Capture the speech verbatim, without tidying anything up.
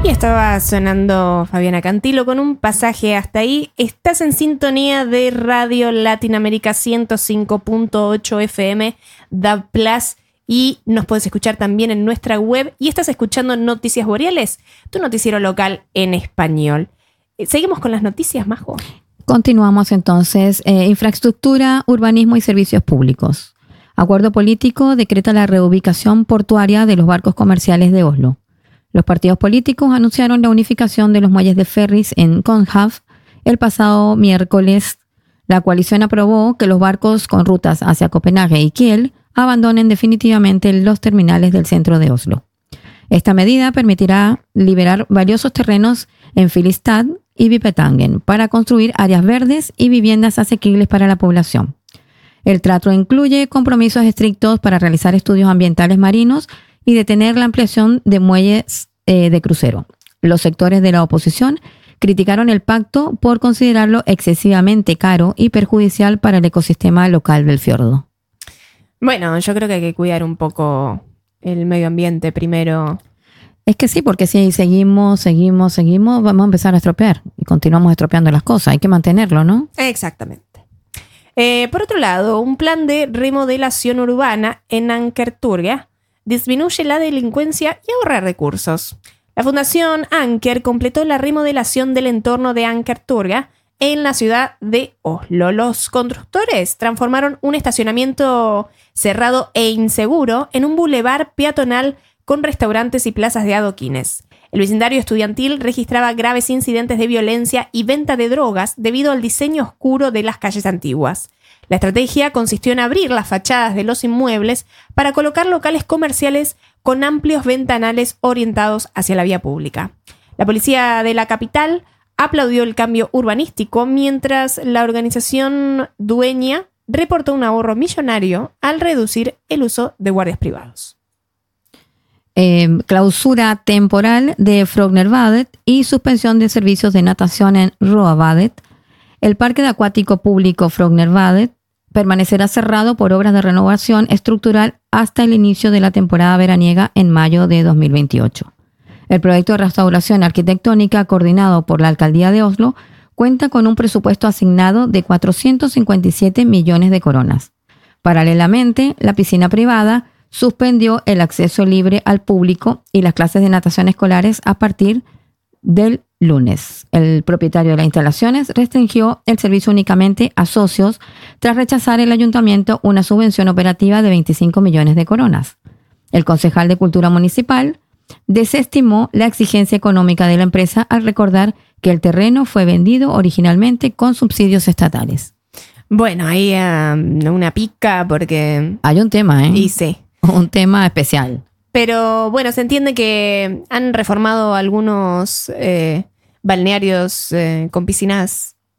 Y estaba sonando Fabiana Cantilo con un pasaje hasta ahí. Estás en sintonía de Radio Latinoamérica ciento cinco punto ocho F M, D A B Plus, y nos puedes escuchar también en nuestra web. Y estás escuchando Noticias Boreales, tu noticiero local en español. ¿Seguimos con las noticias, Majo? Continuamos entonces. Eh, infraestructura, urbanismo y servicios públicos. Acuerdo político decreta la reubicación portuaria de los barcos comerciales de Oslo. Los partidos políticos anunciaron la unificación de los muelles de ferries en Kongehavn el pasado miércoles. La coalición aprobó que los barcos con rutas hacia Copenhague y Kiel abandonen definitivamente los terminales del centro de Oslo. Esta medida permitirá liberar valiosos terrenos en Filistad y Vipetangen para construir áreas verdes y viviendas asequibles para la población. El trato incluye compromisos estrictos para realizar estudios ambientales marinos y detener la ampliación de muelles eh, de crucero. Los sectores de la oposición criticaron el pacto por considerarlo excesivamente caro y perjudicial para el ecosistema local del fiordo. Bueno, yo creo que hay que cuidar un poco el medio ambiente primero. Es que sí, porque si seguimos, seguimos, seguimos, vamos a empezar a estropear y continuamos estropeando las cosas. Hay que mantenerlo, ¿no? Exactamente. Eh, por otro lado, un plan de remodelación urbana en Ankerturga disminuye la delincuencia y ahorra recursos. La Fundación Anker completó la remodelación del entorno de Ankerturga en la ciudad de Oslo. Los constructores transformaron un estacionamiento cerrado e inseguro en un bulevar peatonal con restaurantes y plazas de adoquines. El vecindario estudiantil registraba graves incidentes de violencia y venta de drogas debido al diseño oscuro de las calles antiguas. La estrategia consistió en abrir las fachadas de los inmuebles para colocar locales comerciales con amplios ventanales orientados hacia la vía pública. La policía de la capital aplaudió el cambio urbanístico, mientras la organización dueña reportó un ahorro millonario al reducir el uso de guardias privados. Eh, clausura temporal de Frognerbadet y suspensión de servicios de natación en Roabadet. El parque acuático público Frognerbadet permanecerá cerrado por obras de renovación estructural hasta el inicio de la temporada veraniega en mayo de dos mil veintiocho. El proyecto de restauración arquitectónica coordinado por la Alcaldía de Oslo cuenta con un presupuesto asignado de cuatrocientos cincuenta y siete millones de coronas. Paralelamente, la piscina privada suspendió el acceso libre al público y las clases de natación escolares a partir del lunes. El propietario de las instalaciones restringió el servicio únicamente a socios tras rechazar el ayuntamiento una subvención operativa de veinticinco millones de coronas. El concejal de Cultura Municipal desestimó la exigencia económica de la empresa al recordar que el terreno fue vendido originalmente con subsidios estatales. Bueno, ahí um, una pica porque... Hay un tema, ¿eh? Y sí. Un tema especial. Pero bueno, se entiende que han reformado algunos eh, balnearios eh, con piscinas